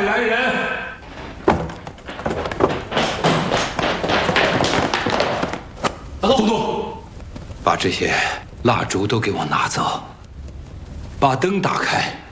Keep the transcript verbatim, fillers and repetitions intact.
来人！ 总督，把这些蜡烛都给我拿走，把灯打开。